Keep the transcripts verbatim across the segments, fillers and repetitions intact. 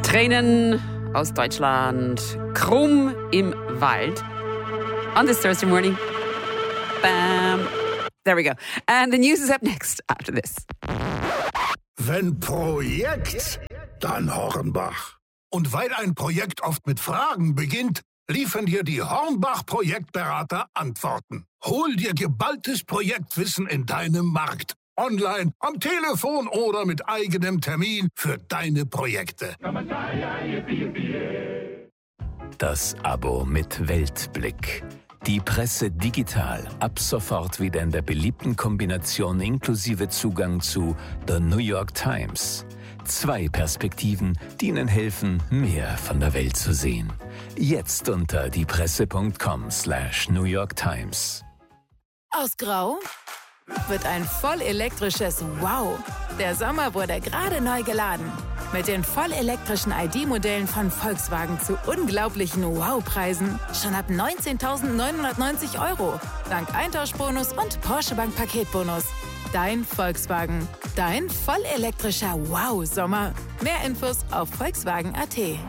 Tränen aus Deutschland. Krumm im Wald. On this Thursday morning. Bam. There we go. And the news is up next after this. Wenn Projekt, dann Hornbach. Und weil ein Projekt oft mit Fragen beginnt, liefern dir die Hornbach-Projektberater Antworten. Hol dir geballtes Projektwissen in deinem Markt. Online, am Telefon oder mit eigenem Termin für deine Projekte. Das Abo mit Weltblick. Die Presse digital, ab sofort wieder in der beliebten Kombination inklusive Zugang zu The New York Times. Zwei Perspektiven, die Ihnen helfen, mehr von der Welt zu sehen. Jetzt unter diepresse.com slash New York Times. Aus Grau wird ein vollelektrisches Wow. Der Sommer wurde gerade neu geladen. Mit den vollelektrischen I D-Modellen von Volkswagen zu unglaublichen Wow-Preisen. Schon ab neunzehntausendneunhundertneunzig Euro. Dank Eintauschbonus und Porsche Bank Paketbonus. Dein Volkswagen. Dein vollelektrischer Wow-Sommer. Mehr Infos auf Volkswagen punkt a t.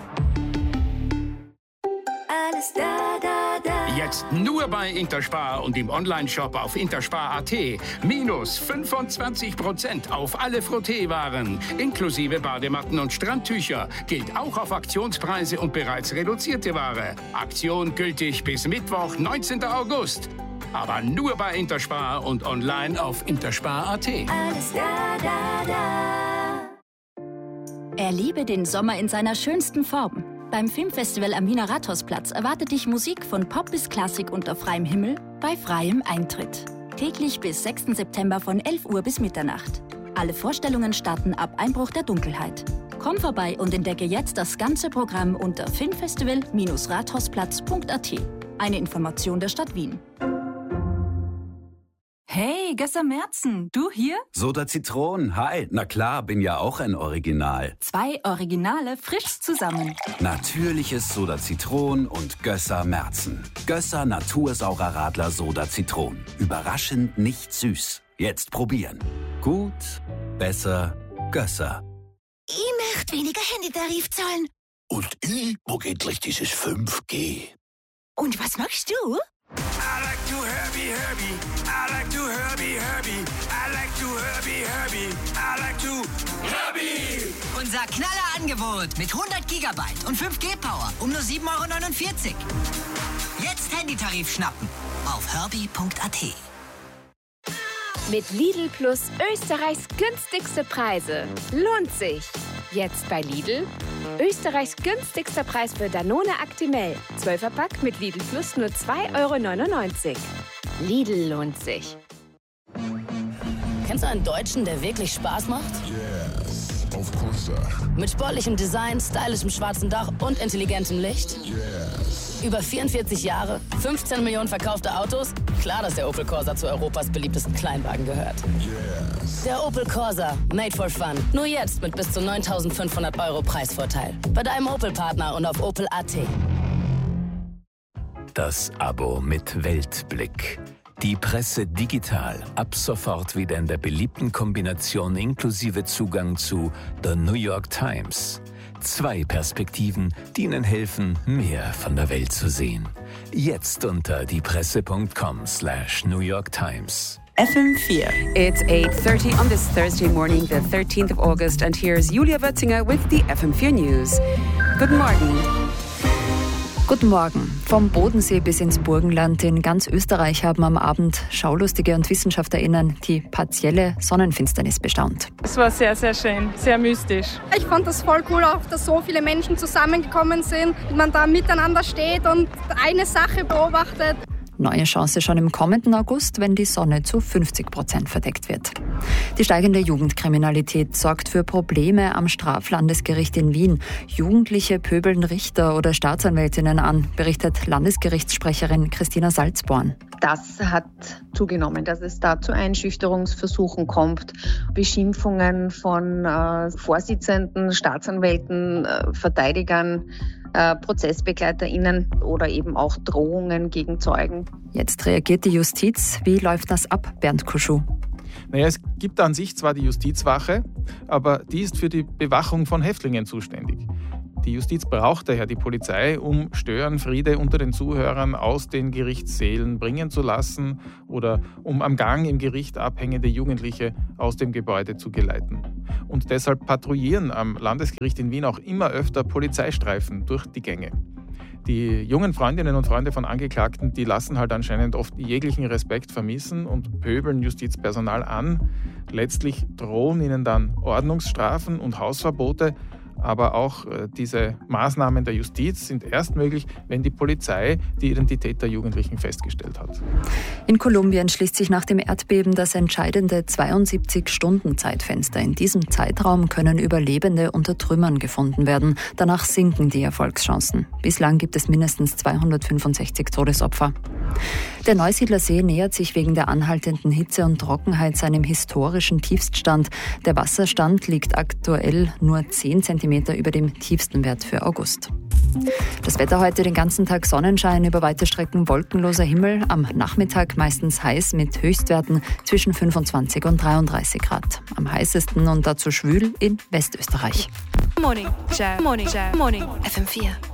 Alles da, da, da. Jetzt nur bei Interspar und im Onlineshop auf interspar punkt a t. Minus fünfundzwanzig Prozent auf alle Frotteewaren. Inklusive Badematten und Strandtücher. Gilt auch auf Aktionspreise und bereits reduzierte Ware. Aktion gültig bis Mittwoch, neunzehnten August. Aber nur bei Interspar und online auf interspar punkt a t. Alles da, da, da. Erlebe den Sommer in seiner schönsten Form. Beim Filmfestival am Wiener Rathausplatz erwartet dich Musik von Pop bis Klassik unter freiem Himmel bei freiem Eintritt. Täglich bis sechsten September von elf Uhr bis Mitternacht. Alle Vorstellungen starten ab Einbruch der Dunkelheit. Komm vorbei und entdecke jetzt das ganze Programm unter filmfestival Bindestrich rathausplatz punkt a t. Eine Information der Stadt Wien. Hey, Gösser Merzen, du hier? Soda Zitron, hi. Na klar, bin ja auch ein Original. Zwei Originale frisch zusammen. Natürliches Soda Zitron und Gösser Merzen. Gösser Natursaurer Radler Soda Zitron. Überraschend nicht süß. Jetzt probieren. Gut, besser, Gösser. Ich möchte weniger Handytarif zahlen. Und ich, wo geht gleich dieses fünf G? Und was magst du? I like to Herbie, Herbie. I like to Herbie, Herbie. I like to Herbie, Herbie. I like to Herbie. Unser Knallerangebot mit hundert Gigabyte und fünf G Power um nur sieben Euro neunundvierzig. Jetzt Handytarif schnappen auf herbie punkt a t. Mit Lidl Plus Österreichs günstigste Preise. Lohnt sich. Jetzt bei Lidl. Österreichs günstigster Preis für Danone Actimel. zwölfer Pack mit Lidl Plus nur zwei Euro neunundneunzig. Lidl lohnt sich. Kennst du einen Deutschen, der wirklich Spaß macht? Yes, of course. Mit sportlichem Design, stylischem schwarzen Dach und intelligentem Licht? Yes. Über vierundvierzig Jahre, fünfzehn Millionen verkaufte Autos? Klar, dass der Opel Corsa zu Europas beliebtesten Kleinwagen gehört. Yes. Der Opel Corsa, made for fun. Nur jetzt mit bis zu neuntausendfünfhundert Euro Preisvorteil. Bei deinem Opel-Partner und auf opel punkt a t. Das Abo mit Weltblick. Die Presse digital, ab sofort wieder in der beliebten Kombination inklusive Zugang zu The New York Times. Zwei Perspektiven, die Ihnen helfen, mehr von der Welt zu sehen. Jetzt unter diepresse.com slash New York Times. F M four. It's eight thirty on this Thursday morning, the thirteenth of August, and here's Julia Wötzinger with the F M four News. Guten Morgen. Guten Morgen. Vom Bodensee bis ins Burgenland in ganz Österreich haben am Abend Schaulustige und WissenschaftlerInnen die partielle Sonnenfinsternis bestaunt. Es war sehr, sehr schön, sehr mystisch. Ich fand das voll cool, auch dass so viele Menschen zusammengekommen sind und man da miteinander steht und eine Sache beobachtet. Neue Chance schon im kommenden August, wenn die Sonne zu fünfzig Prozent verdeckt wird. Die steigende Jugendkriminalität sorgt für Probleme am Straflandesgericht in Wien. Jugendliche pöbeln Richter oder Staatsanwältinnen an, berichtet Landesgerichtssprecherin Christina Salzborn. Das hat zugenommen, dass es da zu Einschüchterungsversuchen kommt, Beschimpfungen von äh, Vorsitzenden, Staatsanwälten, äh, Verteidigern, äh, ProzessbegleiterInnen oder eben auch Drohungen gegen Zeugen. Jetzt reagiert die Justiz. Wie läuft das ab, Bernd Kuschuh? Naja, es gibt an sich zwar die Justizwache, aber die ist für die Bewachung von Häftlingen zuständig. Die Justiz braucht daher die Polizei, um Störenfriede unter den Zuhörern aus den Gerichtssälen bringen zu lassen oder um am Gang im Gericht abhängende Jugendliche aus dem Gebäude zu geleiten. Und deshalb patrouillieren am Landesgericht in Wien auch immer öfter Polizeistreifen durch die Gänge. Die jungen Freundinnen und Freunde von Angeklagten, die lassen halt anscheinend oft jeglichen Respekt vermissen und pöbeln Justizpersonal an. Letztlich drohen ihnen dann Ordnungsstrafen und Hausverbote. Aber auch äh, diese Maßnahmen der Justiz sind erst möglich, wenn die Polizei die Identität der Jugendlichen festgestellt hat. In Kolumbien schließt sich nach dem Erdbeben das entscheidende zweiundsiebzig-Stunden-Zeitfenster. In diesem Zeitraum können Überlebende unter Trümmern gefunden werden. Danach sinken die Erfolgschancen. Bislang gibt es mindestens zweihundertfünfundsechzig Todesopfer. Der Neusiedlersee nähert sich wegen der anhaltenden Hitze und Trockenheit seinem historischen Tiefststand. Der Wasserstand liegt aktuell nur zehn Zentimeter über dem tiefsten Wert für August. Das Wetter heute: den ganzen Tag Sonnenschein, über weite Strecken wolkenloser Himmel. Am Nachmittag meistens heiß mit Höchstwerten zwischen fünfundzwanzig und dreiunddreißig Grad. Am heißesten und dazu schwül in Westösterreich. Morning, Jam, Morning, Jam, Morning, F M vier.